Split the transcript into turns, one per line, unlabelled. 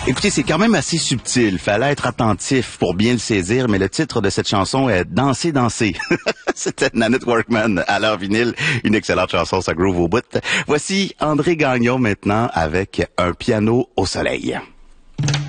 Écoutez, c'est quand même assez subtil. Fallait être attentif pour bien le saisir, mais le titre de cette chanson est Danser, danser. C'était Nanette Workman à l'heure vinyle. Une excellente chanson, ça groove au bout. Voici André Gagnon maintenant avec Un piano au soleil.